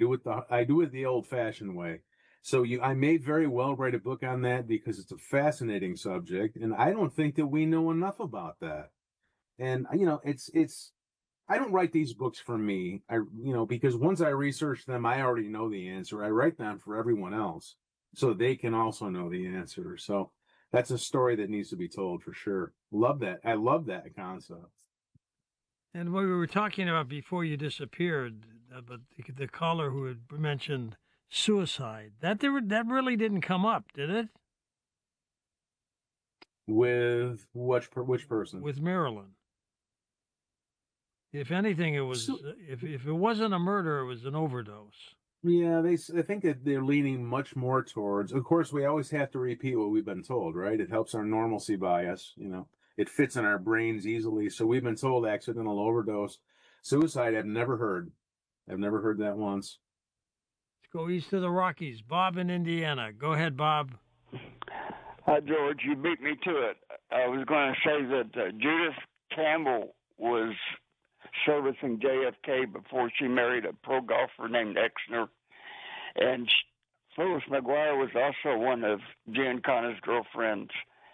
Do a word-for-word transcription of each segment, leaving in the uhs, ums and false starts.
do it the I do it the old-fashioned way. So you, I may very well write a book on that because it's a fascinating subject, and I don't think that we know enough about that. And you know, it's it's I don't write these books for me. I you know because once I research them, I already know the answer. I write them for everyone else so they can also know the answer. So that's a story that needs to be told for sure. Love that. I love that concept. And what we were talking about before you disappeared, about the, the caller who had mentioned suicide, that there, that really didn't come up, did it? With which which person? With Marilyn. If anything, it was So, if if it wasn't a murder, it was an overdose. yeah, they. I think that they're leaning much more towards. Of course, we always have to repeat what we've been told, right? It helps our normalcy bias. You know, it fits in our brains easily. So we've been told accidental overdose, suicide. I've never heard. I've never heard that once. Let's go east of the Rockies. Bob in Indiana. Go ahead, Bob. Hi, George. You beat me to it. I was going to say that uh, Judith Campbell was servicing J F K before she married a pro golfer named Exner. And she, Phyllis McGuire was also one of Giancana's girlfriends.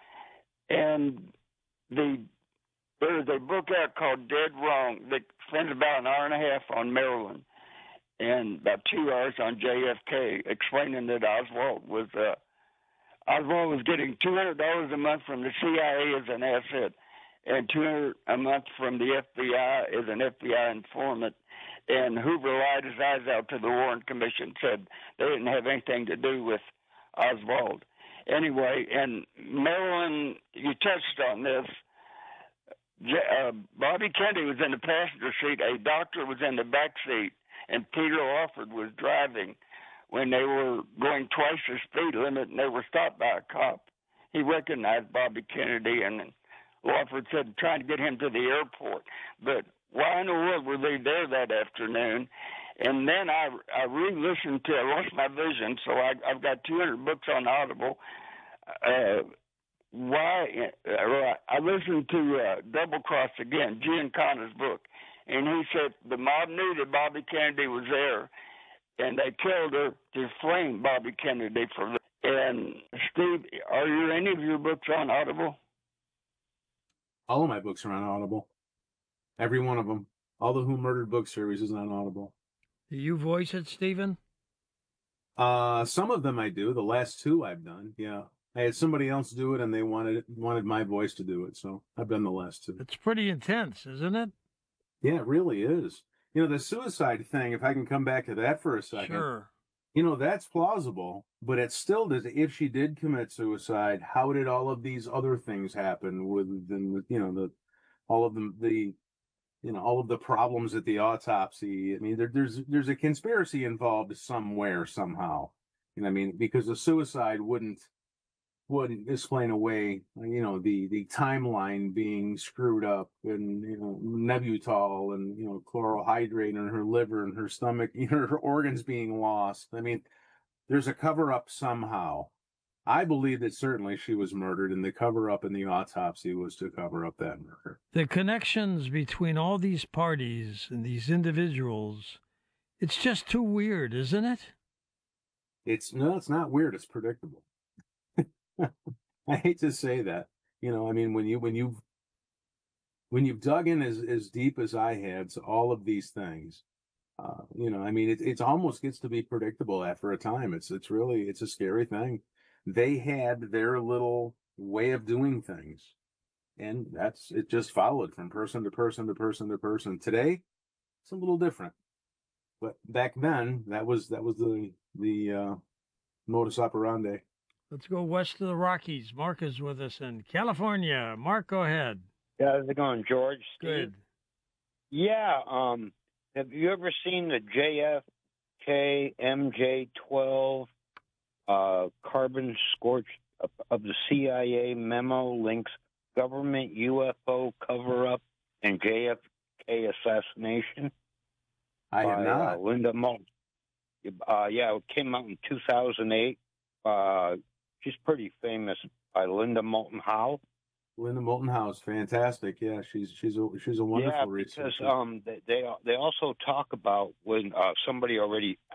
And the there's a book out called Dead Wrong that spends about an hour and a half on Maryland and about two hours on J F K, explaining that Oswald was uh, Oswald was getting two hundred dollars a month from the C I A as an asset, and two hundred dollars a month from the F B I as an F B I informant. And Hoover lied his eyes out to the Warren Commission, said they didn't have anything to do with Oswald. Anyway, and Marilyn, you touched on this. Uh, Bobby Kennedy was in the passenger seat. A doctor was in the back seat, and Peter Lawford was driving when they were going twice the speed limit, and they were stopped by a cop. He recognized Bobby Kennedy, and Lawford said trying to get him to the airport. But why in the world were they there that afternoon? And then I, I re-listened to, I lost my vision, so I, I've got two hundred books on Audible. Uh, why, uh, I listened to uh, Double Cross again, Giancana's book, and he said the mob knew that Bobby Kennedy was there, and they killed her to flame Bobby Kennedy for that. And Steve, are you any of your books on Audible? All of my books are on Audible. Every one of them. All the Who Murdered book series is on Audible. Do you voice it, Stephen? Uh, some of them I do. The last two I've done. Yeah, I had somebody else do it, and they wanted wanted my voice to do it, so I've done the last two. It's pretty intense, isn't it? Yeah, it really is. You know, the suicide thing. If I can come back to that for a second. Sure. You know, that's plausible, but it still does. If she did commit suicide, how did all of these other things happen with the, you know, the all of them the you know, all of the problems at the autopsy? I mean, there, there's there's a conspiracy involved somewhere, somehow. You know, I mean, because the suicide wouldn't wouldn't explain away, you know, the the timeline being screwed up, and you know, Nembutal and you know, chloral hydrate in her liver and her stomach, you know, her organs being lost. I mean, there's a cover up somehow. I believe that certainly she was murdered, and the cover up in the autopsy was to cover up that murder. The connections between all these parties and these individuals, it's just too weird, isn't it? It's no, it's not weird. It's predictable. I hate to say that. You know, I mean, when you when you've when you've dug in as as deep as I had to all of these things, uh, you know, I mean, it it almost gets to be predictable after a time. It's it's really it's a scary thing. They had their little way of doing things, and that's it. Just followed from person to person to person to person. Today, it's a little different, but back then, that was that was the the uh, modus operandi. Let's go west of the Rockies. Mark is with us in California. Mark, go ahead. Yeah, how's it going, George? Steve? Good. Yeah. Um, have you ever seen the J F K M J twelve uh, carbon scorch of, of the C I A memo links government U F O cover-up and J F K assassination? I have by, not. Uh, Linda Moulton. Uh, yeah, it came out in two thousand eight. Uh, she's pretty famous, by Linda Moulton Howe. Linda Moulton Howe's fantastic. Yeah, she's she's a she's a wonderful yeah, researcher. because um, they, they they also talk about when uh, somebody already